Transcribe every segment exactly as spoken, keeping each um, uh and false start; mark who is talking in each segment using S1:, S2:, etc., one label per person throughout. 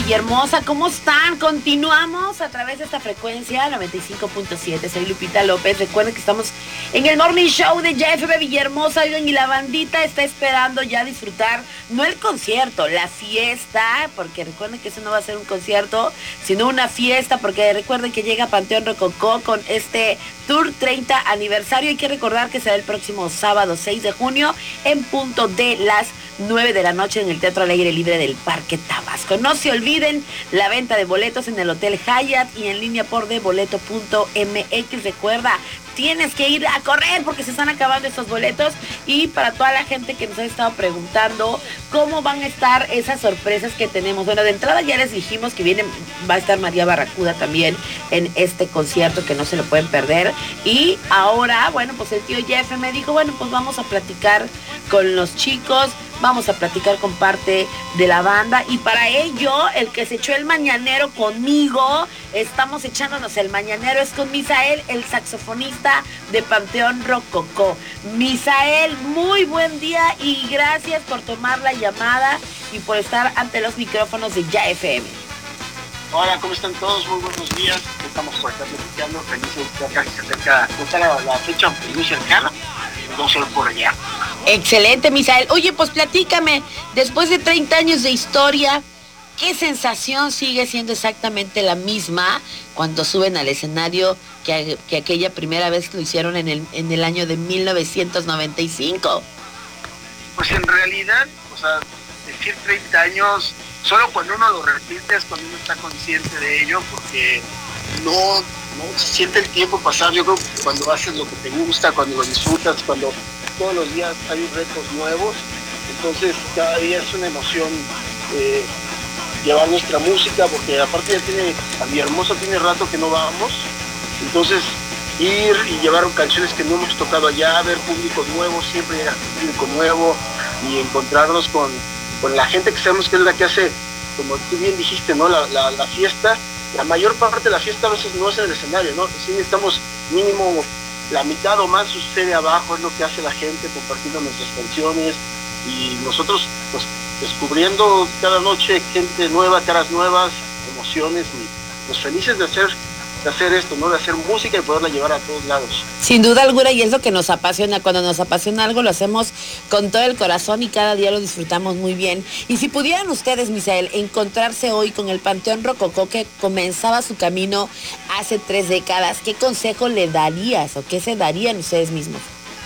S1: Villahermosa, ¿cómo están? Continuamos a través de esta frecuencia noventa y cinco punto siete. Soy Lupita López. Recuerden que estamos en el Morning Show de Ya F M Villahermosa. Oigan, y la bandita está esperando ya disfrutar, no el concierto, la fiesta, porque recuerden que eso no va a ser un concierto, sino una fiesta, porque recuerden que llega Panteón Rococó con este Tour treinta aniversario. Hay que recordar que será el próximo sábado seis de junio en punto de las nueve de la noche en el Teatro al Aire Libre del Parque Tabasco. No se olviden la venta de boletos en el Hotel Hyatt y en línea por de boleto punto m x. Recuerda, tienes que ir a correr porque se están acabando estos boletos. Y para toda la gente que nos ha estado preguntando cómo van a estar esas sorpresas que tenemos, bueno, de entrada ya les dijimos que viene, va a estar María Barracuda también en este concierto, que no se lo pueden perder. Y ahora, bueno, pues el tío Jeff me dijo, bueno, pues vamos a platicar con los chicos, vamos a platicar con parte de la banda, y para ello, el que se echó el mañanero conmigo, estamos echándonos el mañanero, es con Misael, el saxofonista de Panteón Rococó. Misael, muy buen día y gracias por tomar la llamada y por estar ante los micrófonos de Ya F M.
S2: Hola, ¿cómo están todos? Muy buenos días. Estamos por estar platicando, felices, ya casi se acerca, está la, la fecha muy cercana, vamos a ir por allá.
S1: Excelente, Misael. Oye, pues platícame, después de treinta años de historia, ¿qué sensación sigue siendo exactamente la misma cuando suben al escenario que, que aquella primera vez que lo hicieron en el, en el año de mil novecientos noventa y cinco?
S2: Pues en realidad, o sea, decir treinta años, solo cuando uno lo repite es cuando uno está consciente de ello, porque no, no se siente el tiempo pasar. Yo creo que cuando haces lo que te gusta, cuando lo disfrutas, cuando todos los días hay retos nuevos, entonces cada día es una emoción eh, llevar nuestra música, porque aparte ya tiene, a Villahermosa tiene rato que no vamos, entonces ir y llevar canciones que no hemos tocado allá, ver público nuevo, siempre llega público nuevo y encontrarnos con, con la gente que sabemos que es la que hace, como tú bien dijiste, ¿no? La, la, la fiesta, la mayor parte de la fiesta a veces no es en el escenario, ¿no? Sí necesitamos mínimo la mitad o más sucede abajo, es lo que hace la gente compartiendo nuestras canciones y nosotros pues descubriendo cada noche gente nueva, caras nuevas, emociones, y pues felices de hacer de hacer esto, ¿no? De hacer música y poderla llevar a todos lados.
S1: Sin duda alguna, y es lo que nos apasiona. Cuando nos apasiona algo lo hacemos con todo el corazón y cada día lo disfrutamos muy bien. Y si pudieran ustedes, Misael, encontrarse hoy con el Panteón Rococó que comenzaba su camino hace tres décadas, ¿qué consejo le darías o qué se darían ustedes mismos?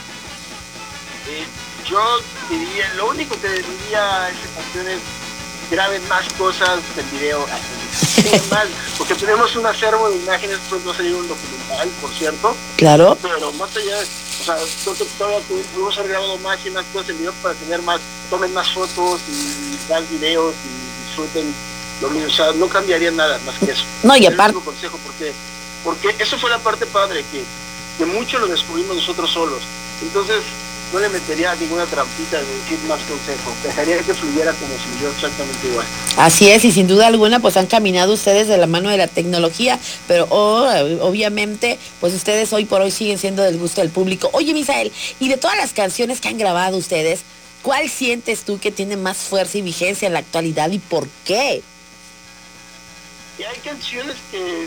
S2: Eh, yo diría, lo único que diría a ese Panteón es graben más cosas del video, más, porque tenemos un acervo de imágenes, pues va a salir un documental, por cierto.
S1: Claro.
S2: Pero más allá, o sea, todavía pudimos haber grabado más y más cosas en video para tener más, tomen más fotos y más videos y disfruten lo mismo. O sea, no cambiaría nada más que eso.
S1: No, y aparte.
S2: Es un consejo, porque, porque eso fue la parte padre, que, que mucho lo descubrimos nosotros solos. Entonces, no le metería ninguna trampita de decir más consejo, dejaría que fluyera como fluyó exactamente igual.
S1: Así es, y sin duda alguna pues han caminado ustedes de la mano de la tecnología, pero oh, obviamente pues ustedes hoy por hoy siguen siendo del gusto del público. Oye, Misael, y de todas las canciones que han grabado ustedes, ¿cuál sientes tú que tiene más fuerza y vigencia en la actualidad y por qué?
S2: Y hay canciones que,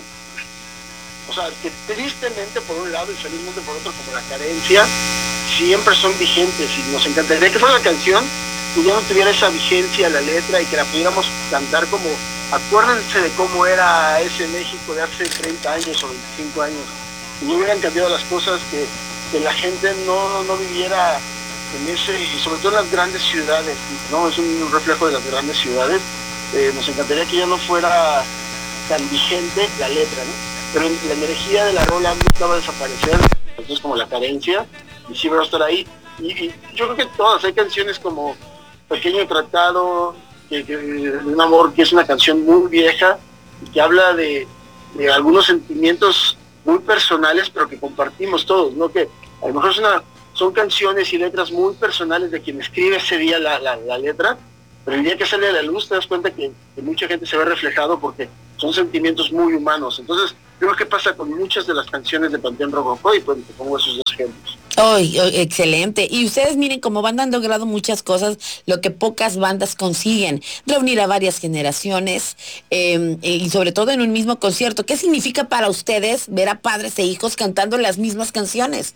S2: o sea, que tristemente por un lado y felizmente por otro, como La Carencia, siempre son vigentes, y nos encantaría que fuera la canción que ya no tuviera esa vigencia la letra y que la pudiéramos cantar como, acuérdense de cómo era ese México de hace treinta años o veinticinco años, y no hubieran cambiado las cosas, que, que la gente no, no viviera en ese, y sobre todo en las grandes ciudades, ¿no? Es un reflejo de las grandes ciudades. Eh, nos encantaría que ya no fuera tan vigente la letra, ¿no? Pero la energía de la rola nunca va a desaparecer, entonces como La Carencia, y sí va a estar ahí. Y, y yo creo que todas, hay canciones como Pequeño Tratado, que, que, de un amor, que es una canción muy vieja, y que habla de, de algunos sentimientos muy personales, pero que compartimos todos, ¿no? Que a lo mejor es una, son canciones y letras muy personales de quien escribe ese día la, la, la letra, pero el día que sale a la luz te das cuenta que, que mucha gente se ve reflejado porque son sentimientos muy humanos. Entonces, creo que pasa con muchas de las canciones de Panteón Rococó, y pues te pongo esos dos ejemplos.
S1: Oh, excelente. Y ustedes miren, como banda han logrado muchas cosas, lo que pocas bandas consiguen, reunir a varias generaciones eh, y sobre todo en un mismo concierto. ¿Qué significa para ustedes ver a padres e hijos cantando las mismas canciones?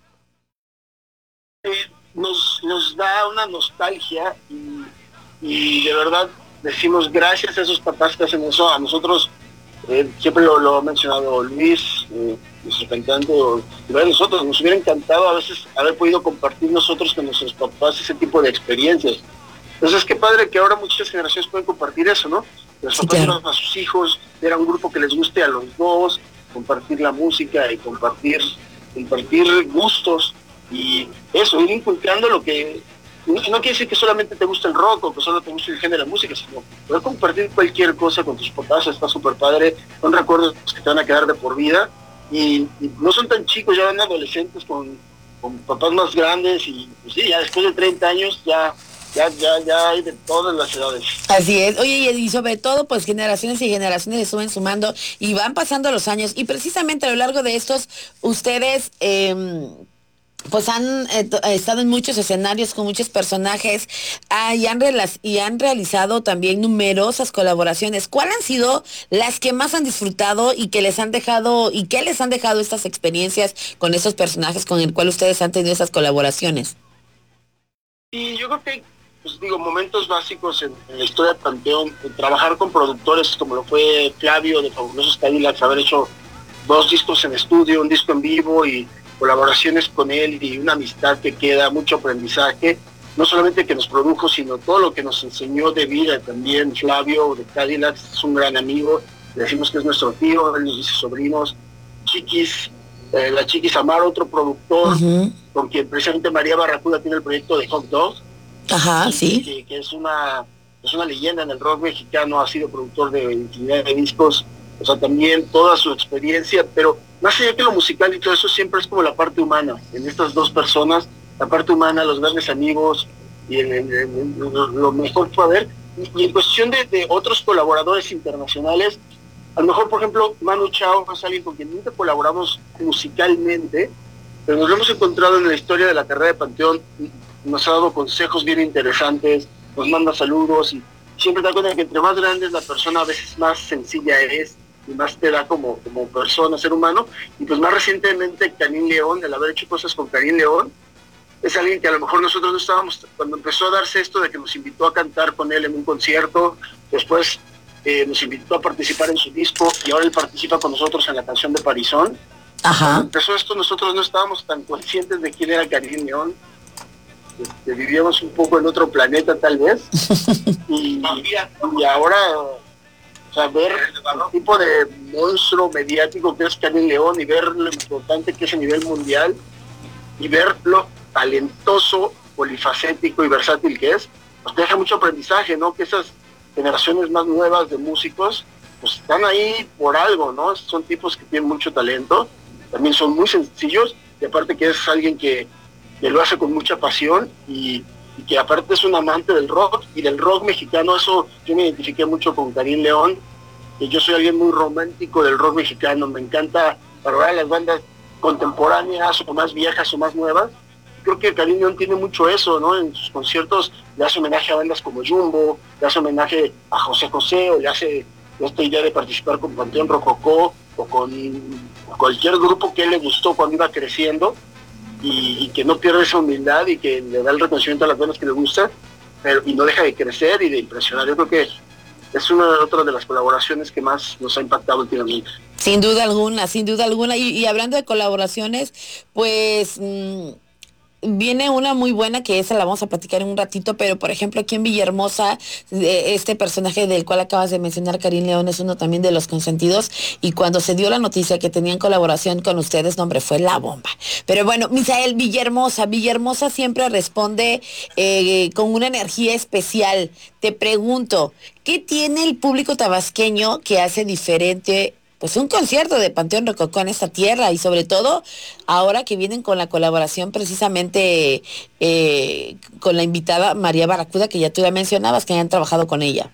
S2: Eh, nos, nos da una nostalgia y, y de verdad decimos gracias a esos papás que hacen eso. A nosotros, eh, siempre lo, lo ha mencionado Luis, eh, nuestro cantante, o a nosotros nos hubiera encantado a veces haber podido compartir nosotros con nuestros papás ese tipo de experiencias. Entonces qué padre que ahora muchas generaciones pueden compartir eso, ¿no? Los
S1: Sí,
S2: papás
S1: claro.
S2: a sus hijos, ver a un grupo que les guste a los dos, compartir la música y compartir, compartir gustos y eso, ir inculcando lo que... No, no quiere decir que solamente te guste el rock o que solo te guste el género de la música, sino poder compartir cualquier cosa con tus papás, está súper padre, son recuerdos que te van a quedar de por vida y, y no son tan chicos, ya van adolescentes con, con papás más grandes y pues sí, ya después de treinta años ya, ya, ya, ya hay de todas las edades.
S1: Así es. Oye, y sobre todo, pues generaciones y generaciones se suben sumando y van pasando los años. Y precisamente a lo largo de estos, ustedes... Eh, pues han eh, estado en muchos escenarios con muchos personajes ah, y, han y han realizado también numerosas colaboraciones. ¿Cuáles han sido las que más han disfrutado y que les han dejado y qué les han dejado estas experiencias con esos personajes con el cual ustedes han tenido esas colaboraciones?
S2: Y yo creo que hay, pues digo, momentos básicos en, en la historia de Panteón, de trabajar con productores como lo fue Flavio de Fabulosos Cadillacs, haber hecho dos discos en estudio, un disco en vivo y colaboraciones con él y una amistad que queda, mucho aprendizaje, no solamente que nos produjo, sino todo lo que nos enseñó de vida también. Flavio de Cadillac es un gran amigo, le decimos que es nuestro tío, él nos dice sobrinos. Chiquis, eh, la Chiquis Amar, otro productor, uh-huh. con quien precisamente María Barracuda tiene el proyecto de Hot Dog.
S1: Ajá, sí.
S2: Que, que es una es una leyenda en el rock mexicano, ha sido productor de infinidad de discos, o sea, también toda su experiencia, pero más allá que lo musical y todo eso, siempre es como la parte humana, en estas dos personas, la parte humana, los grandes amigos, y el, el, el, lo mejor fue ver. Y, y en cuestión de, de otros colaboradores internacionales, a lo mejor, por ejemplo, Manu Chao es alguien con quien nunca colaboramos musicalmente, pero nos lo hemos encontrado en la historia de la carrera de Panteón, nos ha dado consejos bien interesantes, nos manda saludos, y siempre te das cuenta que entre más grande es la persona, a veces más sencilla es, y más te da como, como persona, ser humano. Y pues más recientemente Karim León, el haber hecho cosas con Karim León, es alguien que a lo mejor nosotros no estábamos, cuando empezó a darse esto de que nos invitó a cantar con él en un concierto, después eh, nos invitó a participar en su disco, y ahora él participa con nosotros en la canción de Parisón.
S1: Ajá.
S2: Cuando empezó esto nosotros no estábamos tan conscientes de quién era Karim León, este, vivíamos un poco en otro planeta tal vez, y, y ahora... O sea, ver el tipo de monstruo mediático que es Karim León y ver lo importante que es a nivel mundial y ver lo talentoso, polifacético y versátil que es, pues te deja mucho aprendizaje, ¿no? Que esas generaciones más nuevas de músicos, pues están ahí por algo, ¿no? Son tipos que tienen mucho talento, también son muy sencillos y aparte que es alguien que, que lo hace con mucha pasión y... y que aparte es un amante del rock y del rock mexicano. Eso yo me identifiqué mucho con Karim León, que yo soy alguien muy romántico del rock mexicano, me encanta valorar las bandas contemporáneas o más viejas o más nuevas. Creo que Karim León tiene mucho eso, ¿no? En sus conciertos le hace homenaje a bandas como Jumbo, le hace homenaje a José José, o le hace esta idea de participar con Panteón Rococó o con cualquier grupo que él le gustó cuando iba creciendo. Y, y que no pierde esa humildad y que le da el reconocimiento a las bandas que le gustan, pero y no deja de crecer y de impresionar. Yo creo que es una otra de las colaboraciones que más nos ha impactado últimamente.
S1: Sin duda alguna, sin duda alguna. Y, y hablando de colaboraciones, pues... Mmm... viene una muy buena que esa la vamos a platicar en un ratito, pero por ejemplo aquí en Villahermosa, este personaje del cual acabas de mencionar, Karim León, es uno también de los consentidos, y cuando se dio la noticia que tenían colaboración con ustedes, no, hombre, fue la bomba. Pero bueno, Misael, Villahermosa, Villahermosa siempre responde eh, con una energía especial. Te pregunto, ¿qué tiene el público tabasqueño que hace diferente pues un concierto de Panteón Rococó en esta tierra, y sobre todo ahora que vienen con la colaboración precisamente eh, con la invitada María Barracuda, que ya tú ya mencionabas que han trabajado con ella?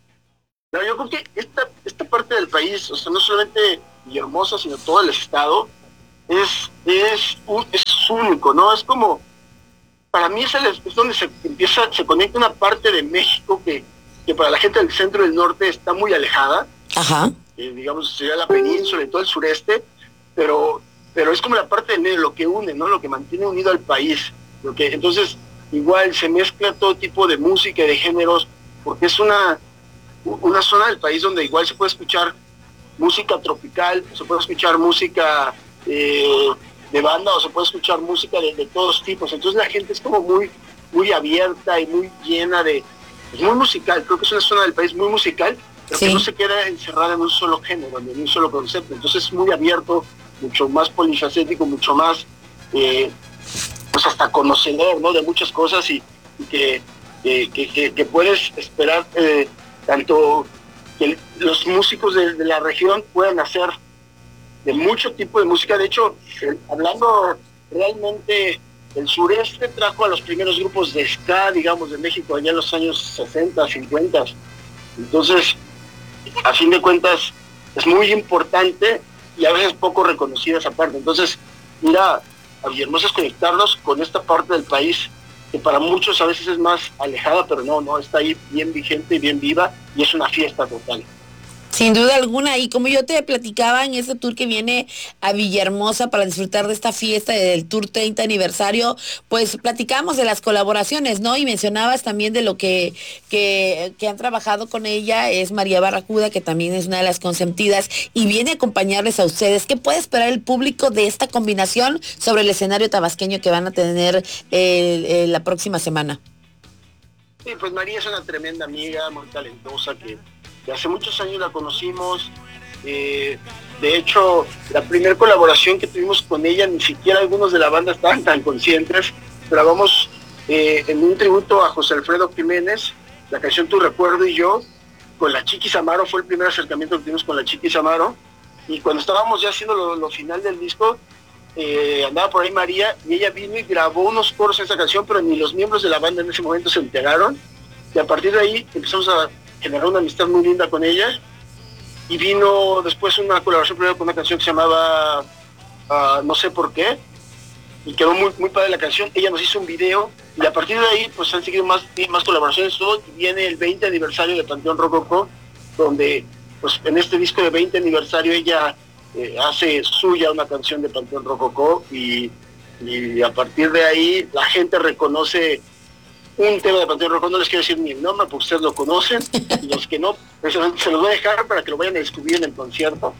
S2: No, yo creo que esta, esta parte del país, o sea, no solamente Villahermosa, sino todo el estado, es, es, un- es único, ¿no? Es como, para mí es, el- es donde se empieza, se conecta una parte de México que, que para la gente del centro y del norte está muy alejada,
S1: Ajá.
S2: eh, digamos, sería la península y todo el sureste, pero, pero es como la parte de medio, lo que une, ¿no? Lo que mantiene unido al país. Lo que, entonces, igual se mezcla todo tipo de música y de géneros, porque es una, una zona del país donde igual se puede escuchar música tropical, se puede escuchar música eh, de banda o se puede escuchar música de, de todos tipos. Entonces la gente es como muy, muy abierta y muy llena de... Es muy musical, creo que es una zona del país muy musical, pero
S1: Sí.
S2: que no se queda encerrada en un solo género, ni en un solo concepto. Entonces es muy abierto, mucho más polifacético, mucho más, eh, pues hasta conocedor, ¿no? De muchas cosas y, y que, que, que, que, que puedes esperar eh, tanto que los músicos de, de la región puedan hacer de mucho tipo de música. De hecho, eh, hablando realmente, el sureste trajo a los primeros grupos de ska, digamos, de México, allá en los años sesenta, cincuenta. Entonces, a fin de cuentas, es muy importante y a veces poco reconocida esa parte. Entonces, mira, a Villahermosa es conectarnos con esta parte del país que para muchos a veces es más alejada, pero no, no, está ahí bien vigente y bien viva y es una fiesta total.
S1: Sin duda alguna, y como yo te platicaba en ese tour que viene a Villahermosa para disfrutar de esta fiesta del Tour treinta aniversario, pues platicamos de las colaboraciones, ¿no? Y mencionabas también de lo que, que, que han trabajado con ella, es María Barracuda, que también es una de las consentidas, y viene a acompañarles a ustedes. ¿Qué puede esperar el público de esta combinación sobre el escenario tabasqueño que van a tener eh, eh, la próxima semana?
S2: Sí, pues María es una tremenda amiga, muy talentosa, que, que hace muchos años la conocimos. Eh, de hecho, la primera colaboración que tuvimos con ella, ni siquiera algunos de la banda estaban tan conscientes. Grabamos eh, en un tributo a José Alfredo Jiménez, la canción Tu Recuerdo y Yo, con la Chiquis Amaro, fue el primer acercamiento que tuvimos con la Chiquis Amaro. Y cuando estábamos ya haciendo lo, lo final del disco, eh, andaba por ahí María y ella vino y grabó unos coros en esa canción, pero ni los miembros de la banda en ese momento se enteraron. Y a partir de ahí empezamos a generar una amistad muy linda con ella. Y vino después una colaboración primero con una canción que se llamaba uh, No sé por qué, y quedó muy, muy padre la canción. Ella nos hizo un video y a partir de ahí pues han seguido más, más colaboraciones. Todo, y viene el veinte aniversario de Panteón Rococó, donde pues en este disco de veinte aniversario ella eh, hace suya una canción de Panteón Rococó y, y a partir de ahí la gente reconoce un tema de Panteón Rococó. No les quiero decir ni el nombre porque ustedes lo conocen, y los que no, pues, se los voy a dejar para que lo vayan a descubrir en el concierto.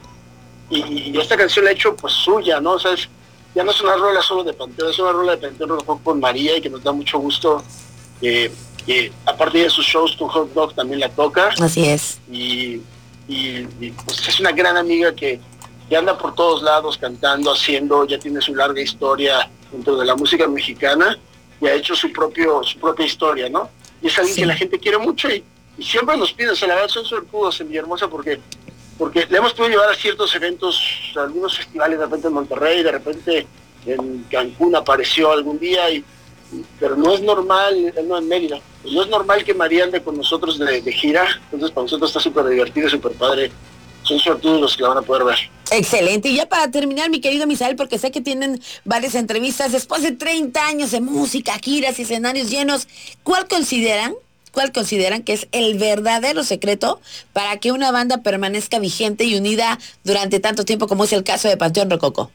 S2: Y, y esta canción la he hecho pues suya, ¿no? O sea, es, ya no es una rola solo de Panteón, es una rola de Panteón Rococó con María, y que nos da mucho gusto eh, que aparte de sus shows, Tu Hot Dog también la toca.
S1: Así es.
S2: Y, y, y pues es una gran amiga que, que anda por todos lados cantando, haciendo, ya tiene su larga historia dentro de la música mexicana y ha hecho su propio su propia historia, ¿no? Y es alguien sí. que la gente quiere mucho y, y siempre nos pide, o sea, la verdad son suertudos en Villahermosa porque porque le hemos podido llevar a ciertos eventos, a algunos festivales, de repente en Monterrey, de repente en Cancún apareció algún día, y, y pero no es normal, no en Mérida, no es normal que María ande con nosotros de, de gira, entonces para nosotros está súper divertido, súper padre. Son suertudos los que la van a poder ver.
S1: Excelente. Y ya para terminar, mi querido Misael, porque sé que tienen varias entrevistas, después de treinta años de música, giras y escenarios llenos, ¿cuál consideran, cuál consideran que es el verdadero secreto para que una banda permanezca vigente y unida durante tanto tiempo como es el caso de Panteón Rococó?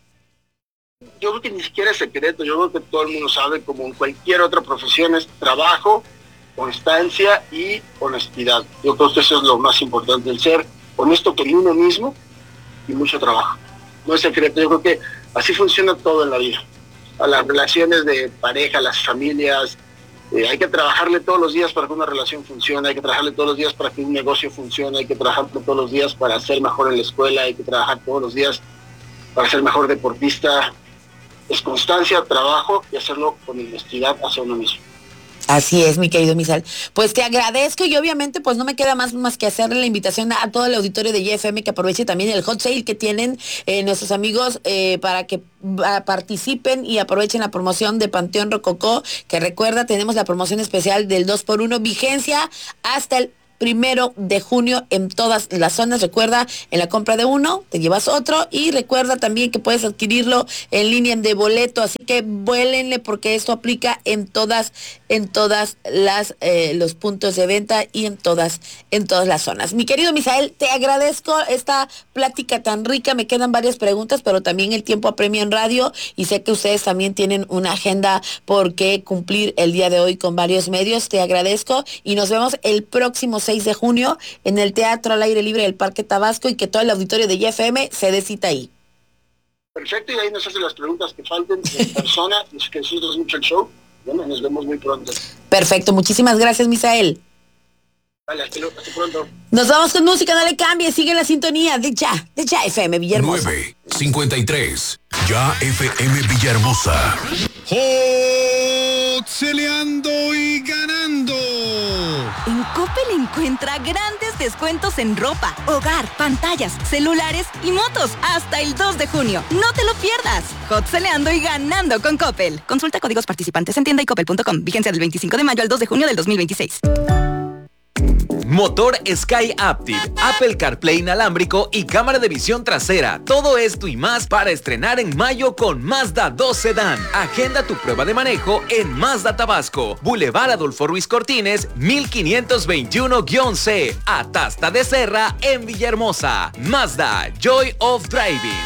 S2: Yo creo que ni siquiera es secreto, yo creo que todo el mundo sabe, como en cualquier otra profesión, es trabajo, constancia y honestidad. Yo creo que eso es lo más importante, el ser honesto con uno mismo y mucho trabajo. No es secreto, yo creo que así funciona todo en la vida. A las relaciones de pareja, las familias, eh, hay que trabajarle todos los días para que una relación funcione, hay que trabajarle todos los días para que un negocio funcione, hay que trabajar todos los días para ser mejor en la escuela, hay que trabajar todos los días para ser mejor deportista. Es constancia, trabajo y hacerlo con honestidad hacia uno mismo.
S1: Así es, mi querido Misael. Pues te agradezco y obviamente pues no me queda más, más que hacerle la invitación a, a todo el auditorio de Y F M que aproveche también el hot sale que tienen eh, nuestros amigos eh, para que a, participen y aprovechen la promoción de Panteón Rococó, que recuerda, tenemos la promoción especial del dos por uno, vigencia hasta el primero de junio en todas las zonas. Recuerda, en la compra de uno te llevas otro, y recuerda también que puedes adquirirlo en línea de boleto, así que vuélenle porque esto aplica en todas, en todas las eh, los puntos de venta y en todas, en todas las zonas. Mi querido Misael, te agradezco esta plática tan rica. Me quedan varias preguntas, pero también el tiempo apremia en radio y sé que ustedes también tienen una agenda por qué cumplir el día de hoy con varios medios. Te agradezco y nos vemos el próximo seis de junio en el Teatro al Aire Libre del Parque Tabasco, y que todo el auditorio de Y F M se dé cita ahí.
S2: Perfecto, y ahí nos hacen las preguntas que falten en persona. Es que disfrutas mucho el show. Bueno, nos vemos muy pronto.
S1: Perfecto, muchísimas gracias, Misael.
S2: Vale, hasta, luego, hasta pronto.
S1: Nos vamos con música, no le cambie, sigue la sintonía de Ya, de Ya F M Villahermosa.
S3: nueve cincuenta y tres, Ya F M Villahermosa.
S4: Celeando y ganando.
S5: En Coppel encuentra grandes descuentos en ropa, hogar, pantallas, celulares y motos hasta el dos de junio. No te lo pierdas. Hot celeando y ganando con Coppel. Consulta códigos participantes en tienda y coppel punto com. Vigencia del veinticinco de mayo al dos de junio del dos mil veintiséis.
S6: Motor Sky Aptiv, Apple CarPlay inalámbrico y cámara de visión trasera. Todo esto y más para estrenar en mayo con Mazda dos Sedán. Agenda tu prueba de manejo en Mazda Tabasco, Boulevard Adolfo Ruiz Cortines, mil quinientos veintiuno C, Atasta de Serra en Villahermosa. Mazda, Joy of Driving.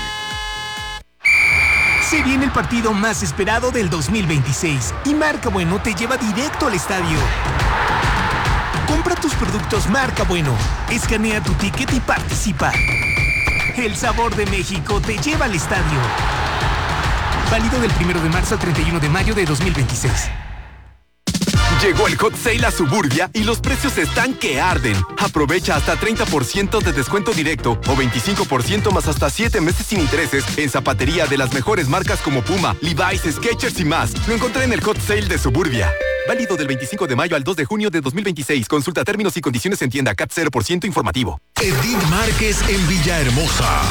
S7: Se viene el partido más esperado del dos mil veintiséis y Marca Bueno te lleva directo al estadio. Compra tus productos Marca Bueno, escanea tu ticket y participa. El sabor de México te lleva al estadio. Válido del primero de marzo al treinta y uno de mayo de dos mil veintiséis.
S8: Llegó el Hot Sale a Suburbia y los precios están que arden. Aprovecha hasta treinta por ciento de descuento directo o veinticinco por ciento más hasta siete meses sin intereses en zapatería de las mejores marcas como Puma, Levi's, Skechers y más. Lo encontré en el Hot Sale de Suburbia. Válido del veinticinco de mayo al dos de junio de dos mil veintiséis. Consulta términos y condiciones en tienda. C A T cero por ciento informativo.
S3: Edith Márquez en Villahermosa.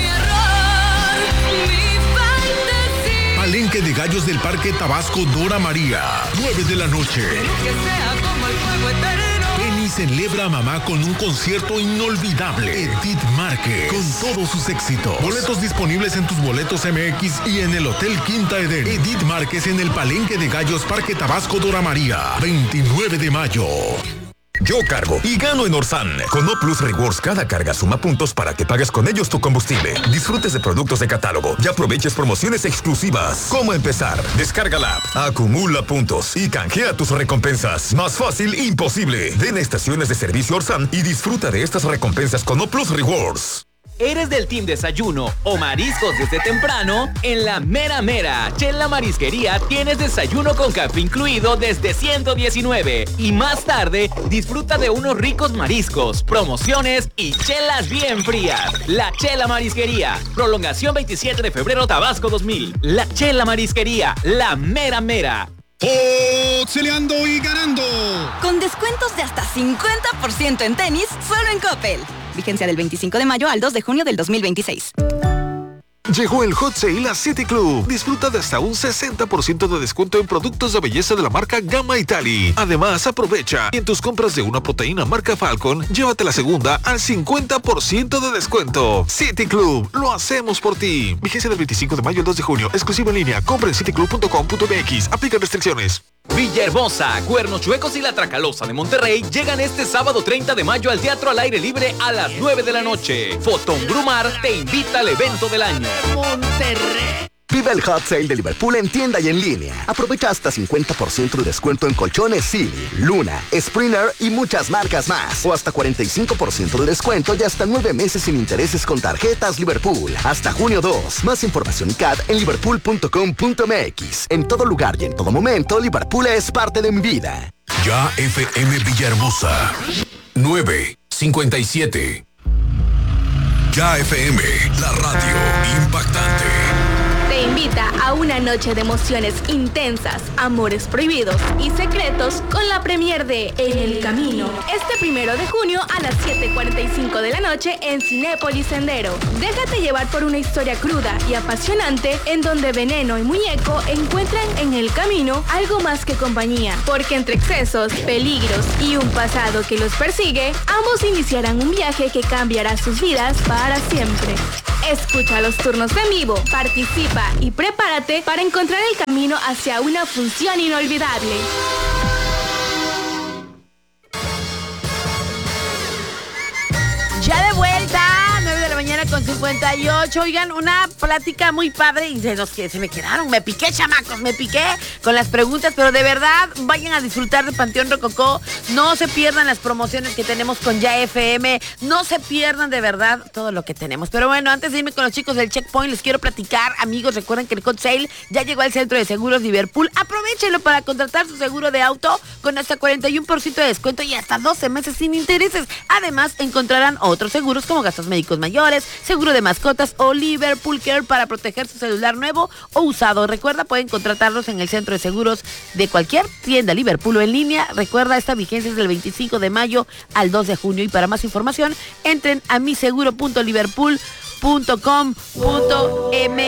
S3: Palenque de Gallos del Parque Tabasco Dora María. nueve de la noche. Penny celebra a mamá con un concierto inolvidable. Edith Márquez con todos sus éxitos. Boletos disponibles en tus boletos M X y en el Hotel Quinta Eden. Edith Márquez en el Palenque de Gallos Parque Tabasco Dora María. veintinueve de mayo.
S9: Yo cargo y gano en Orsan. Con O Plus Rewards, cada carga suma puntos para que pagues con ellos tu combustible. Disfrutes de productos de catálogo y aproveches promociones exclusivas. ¿Cómo empezar? Descarga la app, acumula puntos y canjea tus recompensas. Más fácil, imposible. Ven a estaciones de servicio Orsan y disfruta de estas recompensas con O Plus Rewards.
S6: ¿Eres del team desayuno o mariscos desde temprano? En la Mera Mera, Chela Marisquería, tienes desayuno con café incluido desde ciento diecinueve. Y más tarde, disfruta de unos ricos mariscos, promociones y chelas bien frías. La Chela Marisquería, prolongación veintisiete de febrero, Tabasco dos mil. La Chela Marisquería, la Mera Mera.
S4: Celeando y ganando.
S5: Con descuentos de hasta cincuenta por ciento en tenis, solo en Coppel. Vigencia del veinticinco de mayo al dos de junio del dos mil veintiséis.
S10: Llegó el Hot Sale a City Club. Disfruta de hasta un sesenta por ciento de descuento en productos de belleza de la marca Gamma Italy. Además, aprovecha y en tus compras de una proteína marca Falcon, llévate la segunda al cincuenta por ciento de descuento. City Club, lo hacemos por ti. Vigencia del veinticinco de mayo al dos de junio. Exclusivo en línea. Compra en cityclub punto com punto m x. Aplican restricciones.
S6: Villahermosa, Cuernos Chuecos y La Tracalosa de Monterrey llegan este sábado treinta de mayo al Teatro al Aire Libre a las nueve de la noche. Fotón Brumar te invita al evento del año.
S1: Monterrey.
S11: Vive el Hot Sale de Liverpool en tienda y en línea. Aprovecha hasta cincuenta por ciento de descuento en colchones Silly, Luna, Springer y muchas marcas más. O hasta cuarenta y cinco por ciento de descuento y hasta nueve meses sin intereses con tarjetas Liverpool. Hasta junio dos. Más información y C A D en liverpool punto com punto m x. En todo lugar y en todo momento, Liverpool es parte de mi vida.
S3: Ya F M Villahermosa. nueve cincuenta y siete. Ya F M, la radio impactante.
S1: Te
S12: invita a una noche de emociones intensas, amores prohibidos y secretos con la premier de En el Camino. Este primero de junio a las siete cuarenta y cinco de la noche en Cinépolis Sendero. Déjate llevar por una historia cruda y apasionante en donde Veneno y Muñeco encuentran en el camino algo más que compañía. Porque entre excesos, peligros y un pasado que los persigue, ambos iniciarán un viaje que cambiará sus vidas para siempre. Escucha los turnos en vivo, participa y prepárate para encontrar el camino hacia una función inolvidable.
S1: Ya de vuelta, nueve de la mañana con cincuenta y ocho. Oigan, una plática muy padre y de los que se me quedaron. Me piqué, chamacos, me piqué con las preguntas, pero de verdad, vayan a disfrutar de Panteón Rococó. No se pierdan las promociones que tenemos con Ya F M. No se pierdan de verdad todo lo que tenemos. Pero bueno, antes de irme con los chicos del Checkpoint, les quiero platicar, amigos, recuerden que el Hot Sale ya llegó al Centro de Seguros Liverpool. Aprovechenlo para contratar su seguro de auto con hasta cuarenta y uno por ciento de descuento y hasta doce meses sin intereses. Además, encontrarán otros seguros como gastos médicos mayores, seguro de mascotas o Liverpool Care para proteger su celular nuevo o usado. Recuerda, pueden contratarlos en el centro de seguros de cualquier tienda Liverpool o en línea. Recuerda, esta vigencia es del veinticinco de mayo al dos de junio y para más información entren a mi seguro punto liverpool punto com punto m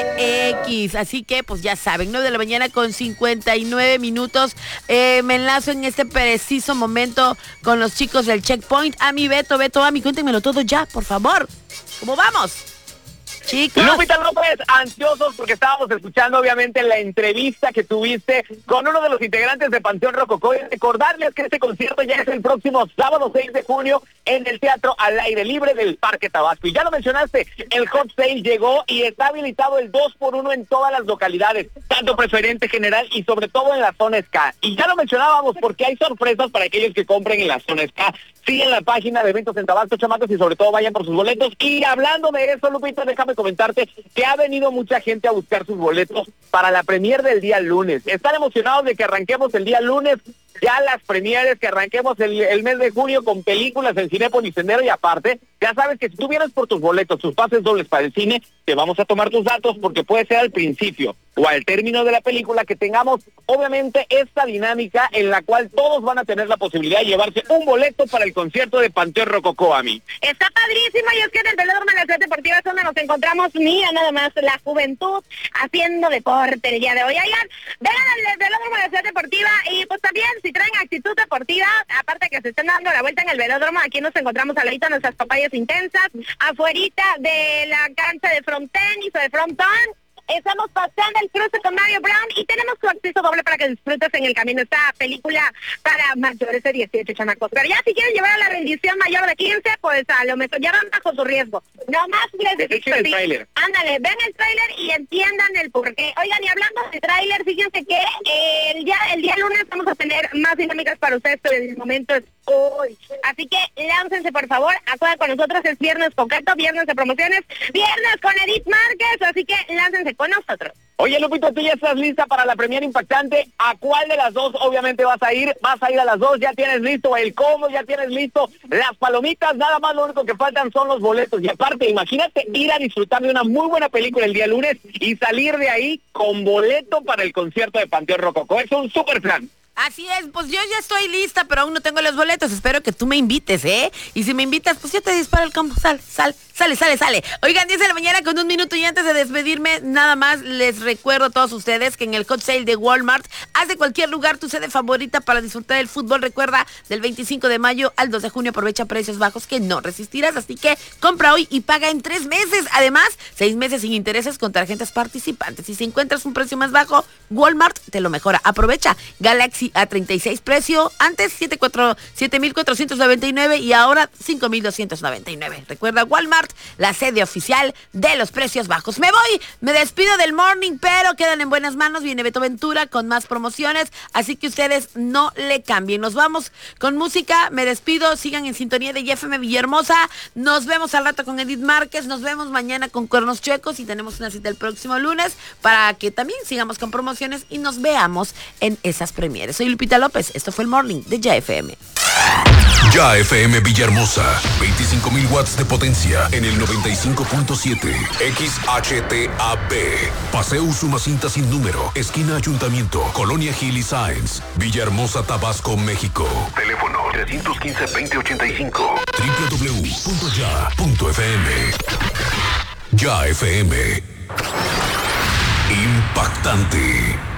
S1: x. Así que pues ya saben, nueve de la mañana con cincuenta y nueve minutos. Eh, me enlazo en este preciso momento con los chicos del Checkpoint. A mi Beto, Beto, a mi cuéntenmelo todo ya, por favor. ¿Cómo vamos? Chicos.
S13: Lupita López, ansiosos porque estábamos escuchando obviamente la entrevista que tuviste con uno de los integrantes de Panteón Rococó y recordarles que este concierto ya es el próximo sábado seis de junio en el Teatro al Aire Libre del Parque Tabasco. Y ya lo mencionaste, el Hot Sale llegó y está habilitado el dos por uno en todas las localidades, tanto preferente general y sobre todo en la zona S K. Y ya lo mencionábamos porque hay sorpresas para aquellos que compren en la zona S K. Siguen la página de eventos en Tabasco, chamacos, y sobre todo vayan por sus boletos. Y hablando de eso, Lupita, déjame comentarte que ha venido mucha gente a buscar sus boletos para la premier del día lunes. Están emocionados de que arranquemos el día lunes ya las premieres, que arranquemos el, el mes de junio con películas en Cinépolis Sendero y aparte, ya sabes que si tú vienes por tus boletos, tus pases dobles para el cine, te vamos a tomar tus datos porque puede ser al principio o al término de la película que tengamos, obviamente, esta dinámica en la cual todos van a tener la posibilidad de llevarse un boleto para el concierto de Panteón Rococó, a mí.
S14: Está padrísimo y es que en el Velódromo de la Ciudad Deportiva es donde nos encontramos, mira nada más, la juventud haciendo deporte el día de hoy. Oigan, vengan al Velódromo de la Ciudad Deportiva y pues también si traen actitud deportiva, aparte que se estén dando la vuelta en el velódromo, aquí nos encontramos al ladito de nuestras papayas intensas, afuerita de la cancha de frontenis o de frontón. Estamos pasando el cruce con Mario Brown y tenemos tu acceso doble para que disfrutes en el camino esta película para mayores de dieciocho, chamacos. Pero ya si quieren llevar a la rendición mayor de quince, pues a lo mejor ya van bajo su riesgo. No más les
S13: decimos. El tráiler.
S14: Ándale, ven el tráiler y entiendan el porqué. Oigan, y hablando de tráiler, fíjense que eh, el día el día lunes vamos a tener más dinámicas para ustedes, pero en el momento es hoy. Así que láncense, por favor. Acuérdense con nosotros, es viernes coqueto, viernes de promociones, viernes con Edith Márquez, así que láncense con nosotros.
S13: Oye, Lupita, ¿tú ya estás lista para la premier impactante? ¿A cuál de las dos obviamente vas a ir? ¿Vas a ir a las dos? ¿Ya tienes listo el combo? ¿Ya tienes listo las palomitas? Nada más lo único que faltan son los boletos. Y aparte, imagínate ir a disfrutar de una muy buena película el día lunes y salir de ahí con boleto para el concierto de Panteón Rococó. Es un súper plan.
S1: Así es, pues yo ya estoy lista, pero aún no tengo los boletos. Espero que tú me invites, ¿eh? Y si me invitas, pues yo te disparo el combo. Sal, sal, sale, sale, sale. Oigan, diez de la mañana con un minuto y antes de despedirme, nada más les recuerdo a todos ustedes que en el Hot Sale de Walmart, haz de cualquier lugar tu sede favorita para disfrutar del fútbol. Recuerda, del veinticinco de mayo al dos de junio aprovecha precios bajos que no resistirás. Así que compra hoy y paga en tres meses. Además, seis meses sin intereses con tarjetas participantes. Y si encuentras un precio más bajo, Walmart te lo mejora. Aprovecha Galaxy A treinta y seis precio, antes siete mil cuatrocientos noventa y nueve y ahora cinco mil doscientos noventa y nueve. Recuerda, Walmart, la sede oficial de los precios bajos. Me voy, me despido del morning, pero quedan en buenas manos. Viene Beto Ventura con más promociones, así que ustedes no le cambien. Nos vamos con música, me despido, sigan en sintonía de F M Villahermosa. Nos vemos al rato con Edith Márquez, nos vemos mañana con Cuernos Chuecos y tenemos una cita el próximo lunes para que también sigamos con promociones y nos veamos en esas premieres. Soy Lupita López, esto fue el Morning de Ya F M.
S3: Ya F M Villahermosa, veinticinco mil watts de potencia en el noventa y cinco punto siete. X H T A B. Paseo Usumacinta sin número, esquina Ayuntamiento, Colonia Gil y Sáenz, Villahermosa, Tabasco, México. Teléfono trescientos quince, veinte ochenta y cinco. doble u doble u doble u punto ya punto f m. Ya F M. Impactante.